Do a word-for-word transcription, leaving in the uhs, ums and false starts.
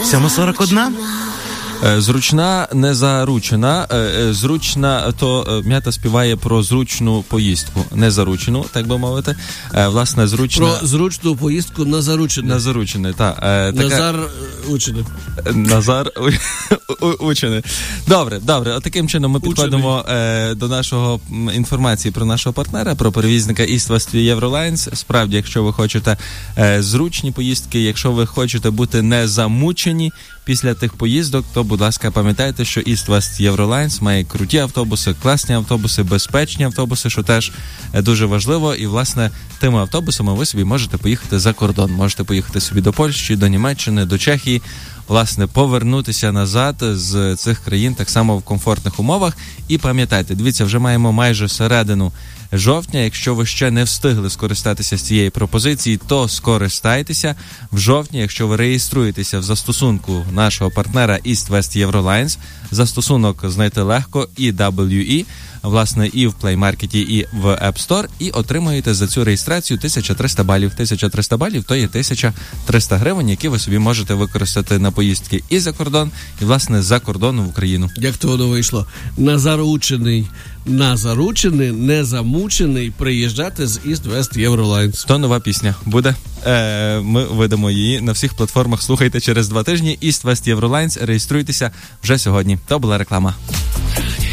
сьома сорок один. Зручна, не заручена. Зручна, то М'ята співає про зручну поїздку, не заручену, так би мовити. Власне, зручна... Про зручну поїздку на заручене. На заручене, так. Така... Назар Учене. Назар Учене. Добре, добре. Отаким чином ми підходимо е, до нашого інформації про нашого партнера, про перевізника East West Eurolines. Справді, якщо ви хочете е, зручні поїздки, якщо ви хочете бути не замучені після тих поїздок, то, будь ласка, пам'ятайте, що East West Eurolines має круті автобуси, класні автобуси, безпечні автобуси, що теж дуже важливо. І, власне, тими автобусами ви собі можете поїхати за кордон. Можете поїхати собі до Польщі, до Німеччини, до Чехії, власне, повернутися назад з цих країн так само в комфортних умовах. І пам'ятайте, дивіться, вже маємо майже середину жовтня. Якщо ви ще не встигли скористатися з цієї пропозиції, то скористайтеся в жовтні, якщо ви реєструєтеся в застосунку нашого партнера East West Eurolines. Застосунок знайти легко і дабл ю і, власне, і в Play Market, і в App Store, і отримуєте за цю реєстрацію тисяча триста балів. тисяча триста балів – то є тисяча триста гривень, які ви собі можете використати на поїздки і за кордон, і, власне, за кордону в Україну. Як то воно вийшло? Назаручений, назаручений, не замучений приїжджати з East West Eurolines. То нова пісня буде. Е, ми видамо її на всіх платформах. Слухайте через два тижні. East West Eurolines. Реєструйтеся вже сьогодні. То була реклама.